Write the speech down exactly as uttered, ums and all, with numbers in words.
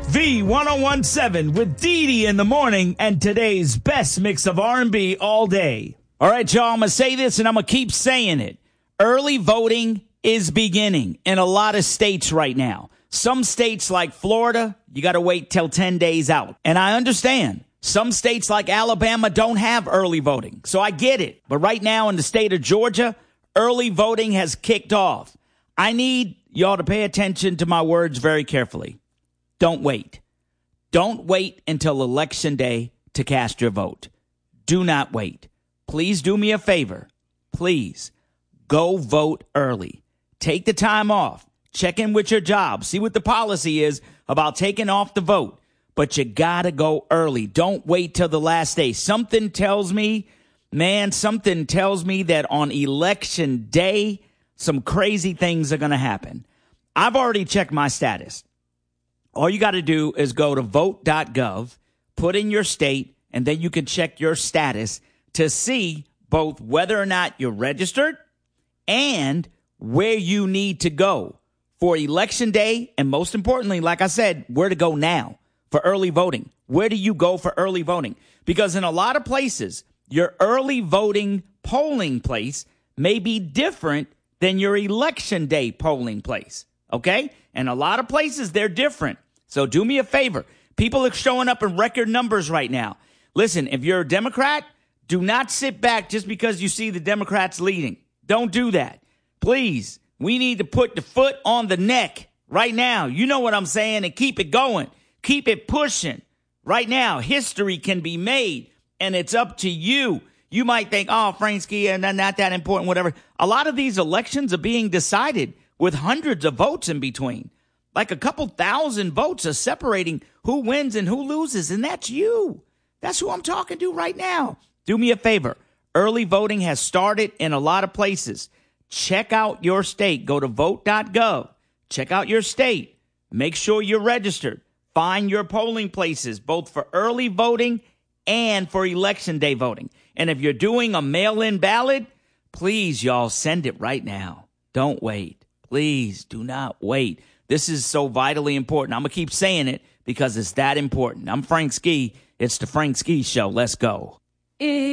V ten seventeen with Dee Dee in the morning and today's best mix of R and B all day. All right, y'all, I'm going to say this and I'm going to keep saying it. Early voting is beginning in a lot of states right now. Some states like Florida, you got to wait till ten days out. And I understand. Some states like Alabama don't have early voting. So I get it. But right now in the state of Georgia, early voting has kicked off. I need y'all to pay attention to my words very carefully. Don't wait. Don't wait until Election Day to cast your vote. Do not wait. Please do me a favor. Please go vote early. Take the time off. Check in with your job. See what the policy is about taking off the vote. But you got to go early. Don't wait till the last day. Something tells me, man, something tells me that on Election Day, some crazy things are going to happen. I've already checked my status. All you got to do is go to vote dot gov, put in your state, and then you can check your status to see both whether or not you're registered and where you need to go for Election Day. And most importantly, like I said, where to go now for early voting. Where do you go for early voting? Because in a lot of places, your early voting polling place may be different than your Election Day polling place. Okay? And a lot of places, they're different. So do me a favor. People are showing up in record numbers right now. Listen, if you're a Democrat, do not sit back just because you see the Democrats leading. Don't do that. Please, we need to put the foot on the neck right now. You know what I'm saying? And keep it going. Keep it pushing. Right now, history can be made, and it's up to you. You might think, oh, Franksky, not, not that important, whatever. A lot of these elections are being decided with hundreds of votes in between. Like a couple thousand votes are separating who wins and who loses, and that's you. That's who I'm talking to right now. Do me a favor. Early voting has started in a lot of places. Check out your state. Go to vote dot gov. Check out your state. Make sure you're registered. Find your polling places, both for early voting and for Election Day voting. And if you're doing a mail-in ballot, please, y'all, send it right now. Don't wait. Please do not wait. This is so vitally important. I'm going to keep saying it because it's that important. I'm Frank Ski. It's the Frank Ski Show. Let's go.